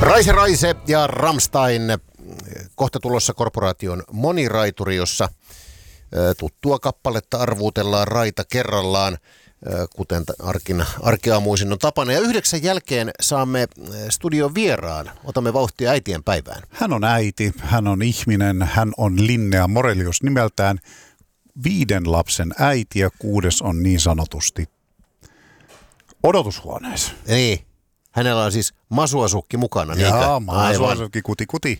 Raise ja Rammstein kohta tulossa korporaation moniraituri, jossa tuttua kappaletta arvuutellaan raita kerrallaan, kuten arkiaamuisin on tapana. Ja 9 jälkeen saamme studion vieraan. Otamme vauhtia äitien päivään. Hän on äiti, hän on ihminen, hän on Linnea Morelius nimeltään. 5 lapsen äiti ja 6 on niin sanotusti odotushuoneessa. Niin. Hänellä on siis masuasukki mukana. Jaa, masuasukki kuti.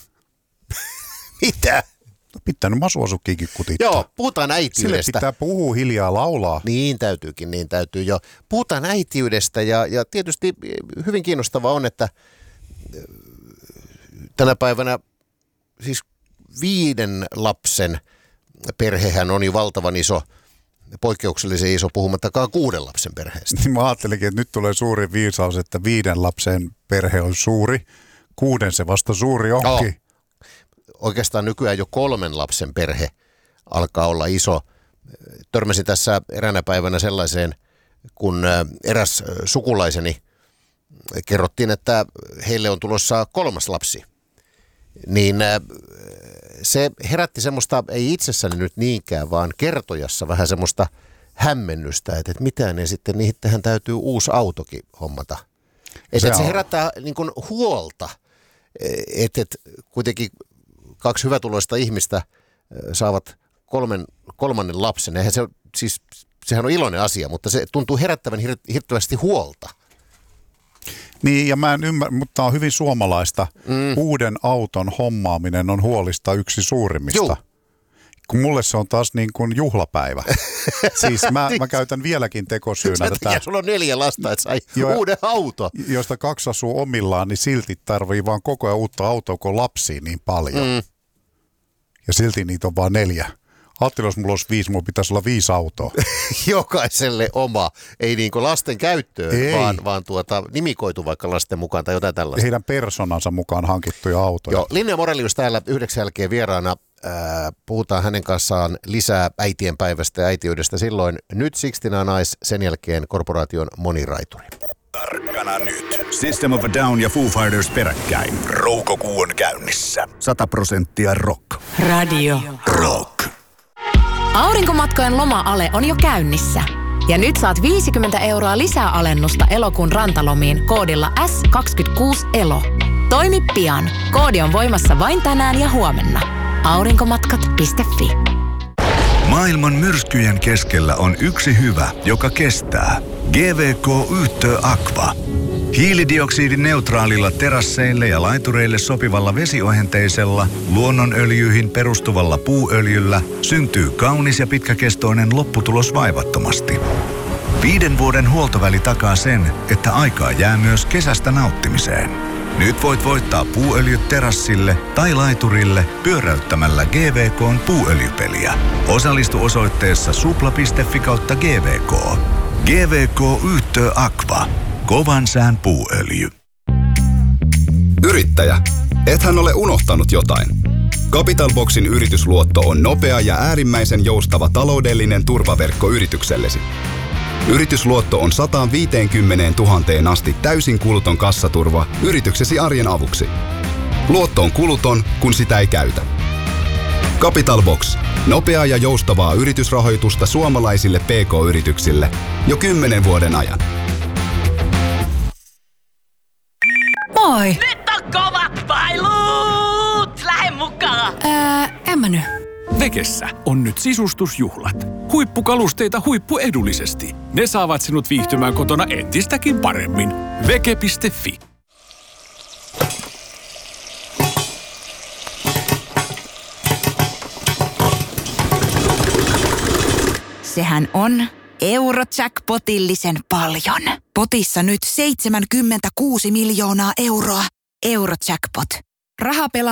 Mitä? No, pitää nyt masuasukkiikin kutittaa. Joo, puhutaan äitiydestä. Sille pitää puhua hiljaa laulaa. Niin täytyy jo. Puhutaan äitiydestä ja tietysti hyvin kiinnostavaa on, että tänä päivänä siis 5 lapsen perhehän on jo valtavan iso, poikkeuksellisen iso, puhumattakaan 6 lapsen perheestä. Mä ajattelinkin, että nyt tulee suuri viisaus, että 5 lapsen perhe on suuri, 6 se vasta suuri onkin. No. Oikeastaan nykyään jo 3 lapsen perhe alkaa olla iso. Törmäsin tässä eräänä päivänä sellaiseen, kun eräs sukulaiseni kerrottiin, että heille on tulossa 3. lapsi. Niin se herätti semmoista, ei itsessäni nyt niinkään, vaan kertojassa vähän semmoista hämmennystä, että mitään ne sitten, niihin täytyy uusi autokin hommata. Että se herättää niin kuin huolta, että kuitenkin 2 hyvätuloista ihmistä saavat 3. lapsen. Eihän se, siis, sehän on iloinen asia, mutta se tuntuu herättävän hirveästi huolta. Niin, ja mä en ymmärrä, mutta on hyvin suomalaista. Uuden auton hommaaminen on huolista yksi suurimmista. Juh. Kun mulle se on taas niin kuin juhlapäivä. Siis mä käytän vieläkin tekosyynä tätä. Ja sulla on 4 lasta, että sai uuden auto. Josta 2 asuu omillaan, niin silti tarvii vaan koko ajan uutta autoa, kun on lapsia niin paljon. Ja silti niitä on vaan 4. Ajattelin, jos mulla olisi 5, mulla pitäisi olla 5 autoa. Jokaiselle oma. Ei niin kuin lasten käyttöön, vaan nimikoitu vaikka lasten mukaan tai jotain tällaista. Heidän persoonansa mukaan hankittuja autoja. Joo, Linnea Morelius täällä 9 jälkeen vieraana. Puhutaan hänen kanssaan lisää äitien päivästä ja äitiydestä silloin. Nyt Sixteen Eyes, sen jälkeen korporaation moniraituri. Tarkkana nyt. System of a Down ja Foo Fighters peräkkäin. Roukokuu on käynnissä. 100% rock. Radio Rock. Aurinkomatkojen loma-ale on jo käynnissä. Ja nyt saat 50 € lisää alennusta elokuun rantalomiin koodilla S26ELO. Toimi pian. Koodi on voimassa vain tänään ja huomenna. Aurinkomatkat.fi. Maailman myrskyjen keskellä on yksi hyvä, joka kestää. GVK Yhtö Aqua. Hiilidioksidineutraalilla terasseille ja laitureille sopivalla vesiohenteisella, luonnonöljyihin perustuvalla puuöljyllä syntyy kaunis ja pitkäkestoinen lopputulos vaivattomasti. 5 vuoden huoltoväli takaa sen, että aikaa jää myös kesästä nauttimiseen. Nyt voit voittaa puuöljyt terassille tai laiturille pyöräyttämällä GVK:n puuöljypeliä. Osallistu osoitteessa supla.fi/GVK. GVK Yhtö Aqua. Kovan sään puuöljy. Yrittäjä, ethän ole unohtanut jotain. Capital Boxin yritysluotto on nopea ja äärimmäisen joustava taloudellinen turvaverkko yrityksellesi. Yritysluotto on 150 000 asti täysin kuluton kassaturva yrityksesi arjen avuksi. Luotto on kuluton, kun sitä ei käytä. Capital Box. Nopeaa ja joustavaa yritysrahoitusta suomalaisille PK-yrityksille jo 10 vuoden ajan. Moi! Nyt on kovat pailut! Lähde mukaan! En mä nyt. Vekessä on nyt sisustusjuhlat. Huippukalusteita huippuedullisesti. Ne saavat sinut viihtymään kotona entistäkin paremmin. Veke.fi. Sehän on Eurojackpotillisen paljon. Potissa nyt 76 miljoonaa euroa. Eurojackpot. Rahapela